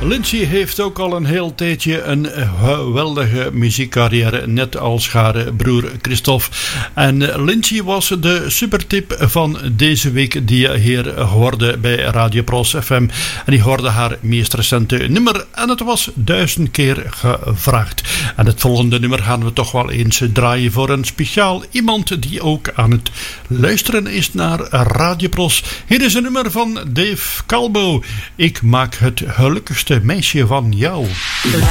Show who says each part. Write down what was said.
Speaker 1: Lindsay heeft ook al een heel tijdje een geweldige muziekcarrière, net als haar broer Christophe. En Lindsay was de supertip van deze week die je hier hoorde bij Radio Pros FM. En die hoorde haar meest recente nummer en het was 1000 keer gevraagd. En het volgende nummer gaan we toch wel eens draaien voor een speciaal iemand die ook aan het luisteren is naar Radio Pros. Hier is een nummer van Dave Calbo. Ik maak het gelukkigste meisje van jou.
Speaker 2: Radio